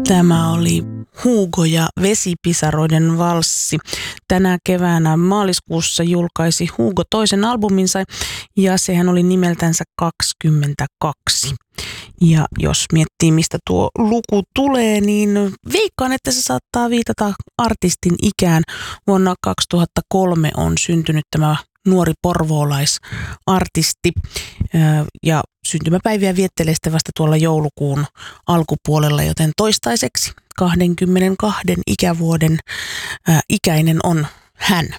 Tämä oli Hugo ja Vesipisaroiden valssi. Tänä keväänä maaliskuussa julkaisi Hugo toisen albuminsa ja sehän oli nimeltänsä 22. Ja jos miettii, mistä tuo luku tulee, niin veikkaan, että se saattaa viitata artistin ikään. Vuonna 2003 on syntynyt tämä nuori porvoolaisartisti ja syntymäpäiviä viettelee sitten vasta tuolla joulukuun alkupuolella, joten toistaiseksi 22 ikävuoden ikäinen on hän.